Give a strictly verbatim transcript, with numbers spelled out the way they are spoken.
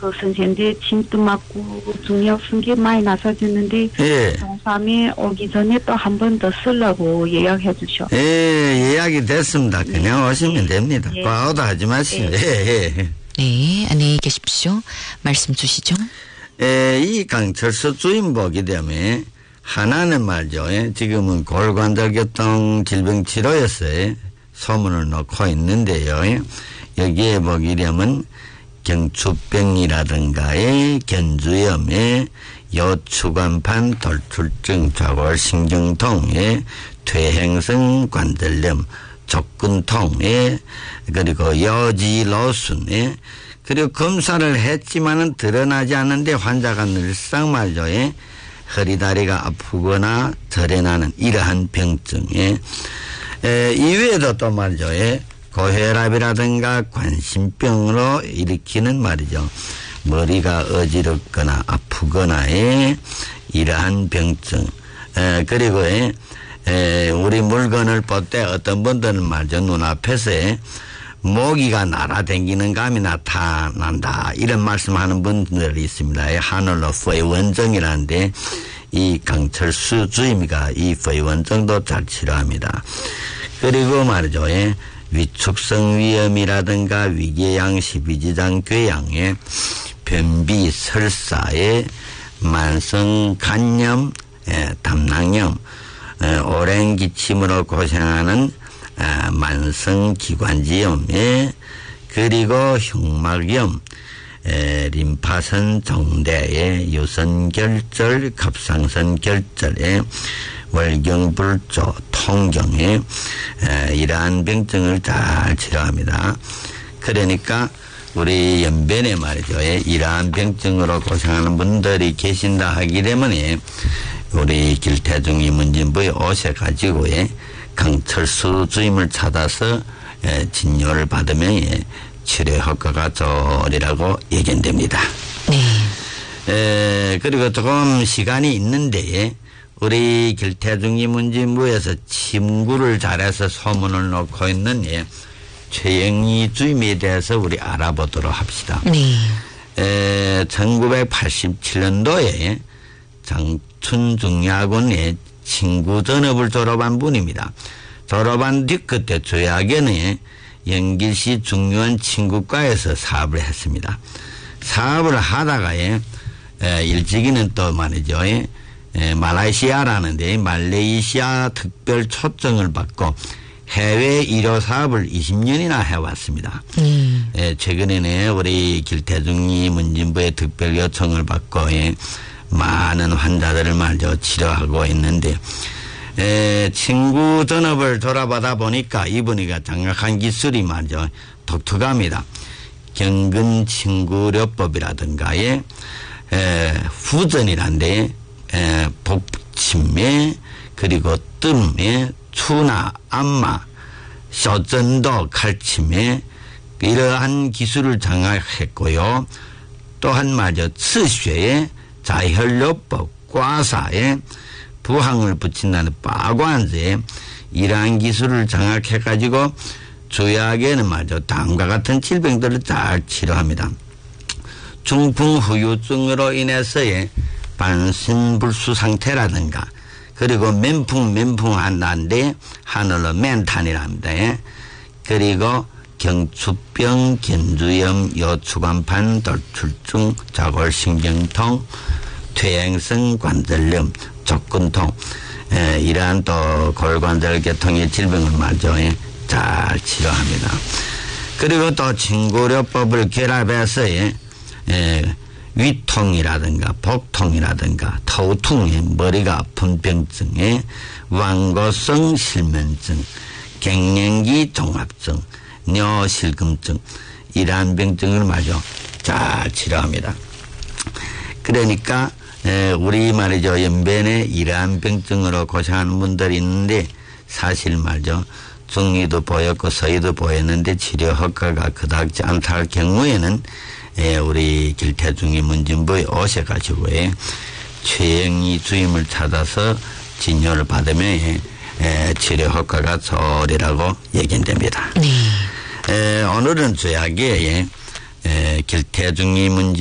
그 선생님들 침도 맞고 중약 순기 많이 나서졌는데 예. 동삼이 오기 전에 또 한 번 더 쓰려고 예약해 주셔. 예, 예약이 됐습니다. 그냥 예. 오시면 됩니다. 예. 과오도 하지 마시고. 예. 예, 예. 네, 안녕히 계십시오. 말씀 주시죠. 예, 이 강철수 주인보기 때문에 하나는 말이죠. 예, 지금은 골관절교통 질병치료에서 소문을 놓고 있는데요. 예. 여기에 보게 되면 경추병이라든가의 견주염에 요추간판 돌출증 좌골신경통에 퇴행성 관절염 족근통에 그리고 여지로순에 그리고 검사를 했지만은 드러나지 않는데 환자가 늘상 말이죠. 허리다리가 아프거나 절해나는 이러한 병증에 에, 이외에도 또 말이죠. 고혈압이라든가 관심병으로 일으키는 말이죠. 머리가 어지럽거나 아프거나의 이러한 병증. 에, 그리고 에, 에, 우리 물건을 볼 때 어떤 분들은 말이죠. 눈앞에서 모기가 날아다니는 감이 나타난다. 이런 말씀하는 분들이 있습니다. 하늘로 회원증이라는데 이 강철수 주임이가 이 회원증도 잘 치료합니다. 그리고 말이죠. 위축성 위염이라든가 위궤양, 십이지장 궤양에 변비, 설사에 만성 간염, 담낭염, 오랜 기침으로 고생하는 만성 기관지염에 그리고 흉막염, 림파선 정대에 유선결절, 갑상선 결절에 월경불조, 통경에 이러한 병증을 잘 치료합니다. 그러니까 우리 연변에 말이죠. 이러한 병증으로 고생하는 분들이 계신다 하기 때문에 우리 길태중 이문진부에 오셔가지고 강철수 주임을 찾아서 진료를 받으면 치료 효과가 좋으리라고 예견됩니다. 네. 에, 그리고 조금 시간이 있는데 우리 길태중 이문진부에서 침구를 잘해서 소문을 놓고 있는 예, 최영희 주임에 대해서 우리 알아보도록 합시다. 네. 에, 천구백팔십칠 년도에 장춘중야군의 친구 전업을 졸업한 분입니다. 졸업한 뒤 그때 조약에는 연길시 중요한 친구과에서 사업을 했습니다. 사업을 하다가 에, 일찍이는 또 말이죠. 에, 말레이시아라는 데 말레이시아 특별 초청을 받고 해외 의료 사업을 이십 년이나 해왔습니다. 음. 에, 최근에는 우리 길태중이 문진부의 특별 요청을 받고 에, 많은 환자들을 말이죠 치료하고 있는데 에, 친구 전업을 돌아보다 보니까 이분이가 장악한 기술이 말이죠 독특합니다. 경근친구요법이라든가의 후전이란데 에, 복침에 그리고 뜸에 추나 안마 쇼전도 칼침에 이러한 기술을 장악했고요. 또한 말이죠 치쇠에 자혈요법 과사에 부항을 붙인다는 빠관제 이러한 기술을 장악해가지고 조약에는 말이죠 다음과 같은 질병들을 잘 치료합니다. 중풍후유증으로 인해서의 반신불수 상태라든가 그리고 멘풍 멘풍 한다는데 하늘로 멘탄이랍니다. 그리고 경추병, 견주염, 요추간판, 돌출증, 좌골신경통, 퇴행성 관절염, 족근통 에, 이러한 또 골관절계통의 질병을 말이죠 잘 치료합니다. 그리고 또 친구요법을 결합해서 에, 위통이라든가 복통이라든가头痛에 머리가 아픈 병증에 완고성 실면증, 갱년기 종합증, 뇌실금증 이러한 병증을 마저 잘 치료합니다. 그러니까 우리 말이죠 연변에 이러한 병증으로 고생하는 분들이 있는데 사실 말이죠 중이도 보였고 서이도 보였는데 치료 효과가 그닥지 않다 할 경우에는 우리 길태중이 문진부에 오셔가지고 최영희 주임을 찾아서 진료를 받으면 치료 효과가 좋으리라고 예견됩니다. 네. 에, 오늘은 조약에 길태중이 문진